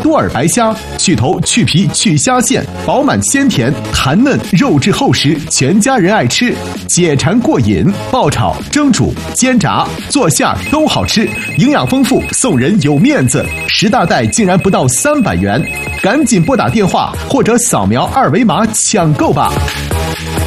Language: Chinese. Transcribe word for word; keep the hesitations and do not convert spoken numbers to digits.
多尔白虾，去头去皮去虾线，饱满鲜甜，弹嫩肉质厚实，全家人爱吃，解馋过瘾。爆炒、蒸煮、煎炸、做馅都好吃，营养丰富，送人有面子。十大袋竟然不到三百元，赶紧拨打电话或者扫描二维码抢购吧。